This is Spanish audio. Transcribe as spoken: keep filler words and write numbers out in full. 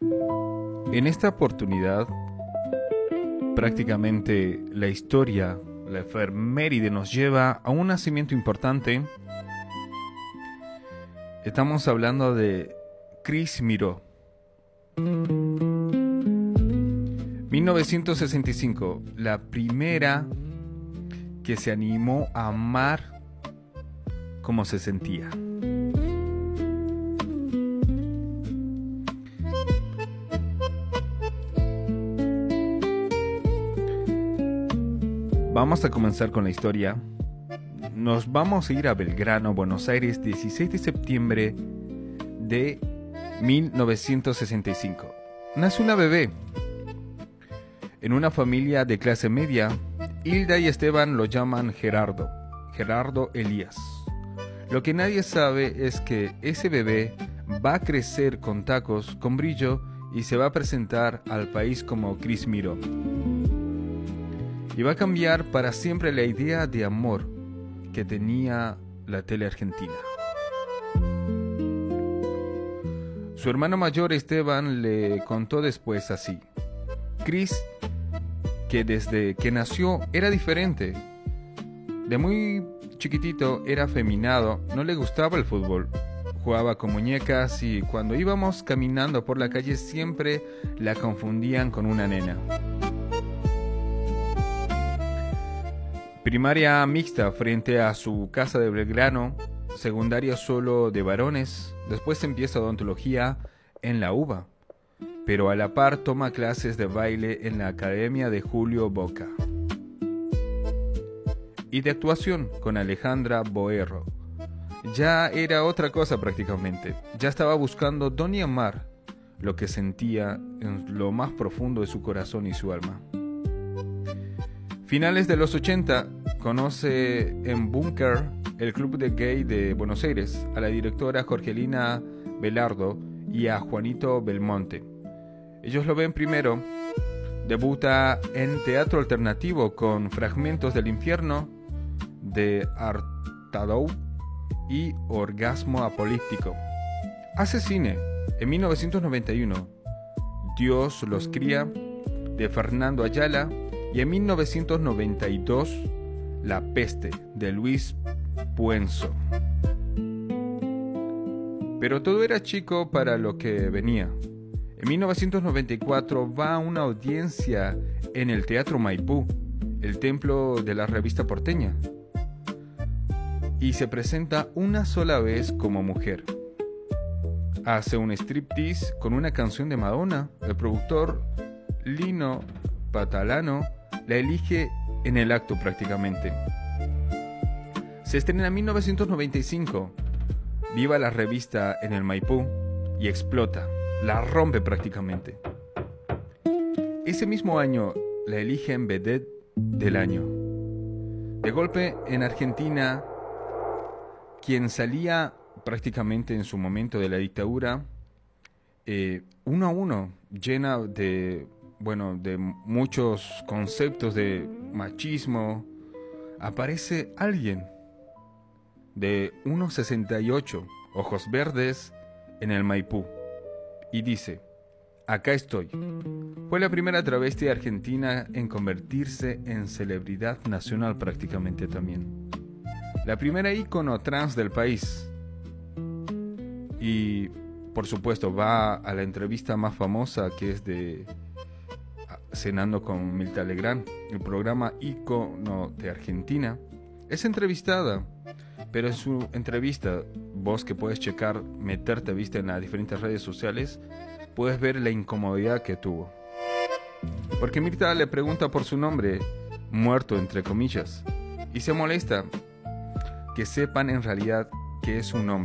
En esta oportunidad, prácticamente la historia, la efeméride nos lleva a un nacimiento importante. Estamos hablando de Chris Miró. mil novecientos sesenta y cinco, la primera que se animó a amar como se sentía. Vamos a comenzar con la historia. Nos vamos a ir a Belgrano, Buenos Aires, dieciséis de septiembre de mil novecientos sesenta y cinco. Nace una bebé. En una familia de clase media, Hilda y Esteban lo llaman Gerardo, Gerardo Elías. Lo que nadie sabe es que ese bebé va a crecer con tacos, con brillo, y se va a presentar al país como Chris Miró. Y va a cambiar para siempre la idea de amor que tenía la tele argentina. Su hermano mayor Esteban le contó después así: Chris, que desde que nació era diferente. De muy chiquitito era afeminado, no le gustaba el fútbol. Jugaba con muñecas y cuando íbamos caminando por la calle siempre la confundían con una nena. Primaria mixta frente a su casa de Belgrano, secundaria solo de varones, después empieza odontología en la UBA, pero a la par toma clases de baile en la Academia de Julio Boca y de actuación con Alejandra Boerro. Ya era otra cosa prácticamente, ya estaba buscando dónde amar lo que sentía en lo más profundo de su corazón y su alma. Finales de los ochenta, conoce en Búnker, el club de gay de Buenos Aires, a la directora Jorgelina Velardo y a Juanito Belmonte. Ellos lo ven primero, debuta en teatro alternativo con Fragmentos del Infierno de Artaud y Orgasmo Apolíptico. Hace cine en mil novecientos noventa y uno, Dios los cría de Fernando Ayala, y en mil novecientos noventa y dos, La peste de Luis Puenzo. Pero todo era chico para lo que venía. En mil novecientos noventa y cuatro va a una audiencia en el Teatro Maipú, el templo de la revista porteña, y se presenta una sola vez como mujer. Hace un striptease con una canción de Madonna. El productor Lino Patalano la elige en el acto prácticamente. Se estrena en mil novecientos noventa y cinco. Viva la revista en el Maipú y explota, la rompe prácticamente. Ese mismo año la eligen vedette del año. De golpe en Argentina, quien salía prácticamente en su momento de la dictadura, eh, uno a uno, llena de bueno, de muchos conceptos de machismo, aparece alguien de uno sesenta y ocho, ojos verdes, en el Maipú, y dice: acá estoy. Fue la primera travesti argentina en convertirse en celebridad nacional prácticamente también. La primera ícono trans del país. Y, por supuesto, va a la entrevista más famosa, que es de Cenando con Mirta Legrand, el programa ícono de Argentina. Es entrevistada, pero en su entrevista, vos que puedes checar, meterte viste en las diferentes redes sociales, puedes ver la incomodidad que tuvo. Porque Mirta le pregunta por su nombre, muerto entre comillas, y se molesta que sepan en realidad que es un hombre.